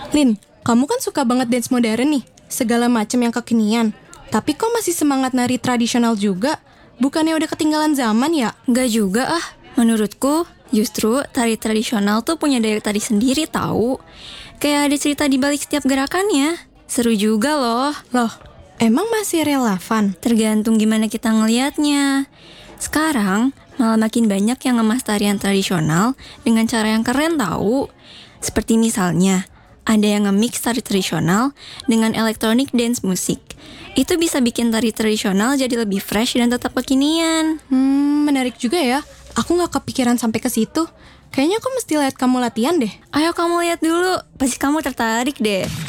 Lin, kamu kan suka banget dance modern nih, segala macam yang kekinian. Tapi kok masih semangat nari tradisional juga? Bukannya udah ketinggalan zaman ya? Nggak juga ah, menurutku justru tari tradisional tuh punya daya tarik sendiri tahu. Kayak ada cerita di balik setiap gerakannya. Seru juga loh. Loh, emang masih relevan? Tergantung gimana kita ngelihatnya. Sekarang malah makin banyak yang ngemas tarian tradisional dengan cara yang keren tahu. Seperti misalnya, ada yang nge-mix tari tradisional dengan electronic dance musik. Itu bisa bikin tari tradisional jadi lebih fresh dan tetap kekinian. Menarik juga ya. Aku gak kepikiran sampai ke situ. Kayaknya aku mesti lihat kamu latihan deh. Ayo kamu lihat dulu, pasti kamu tertarik deh.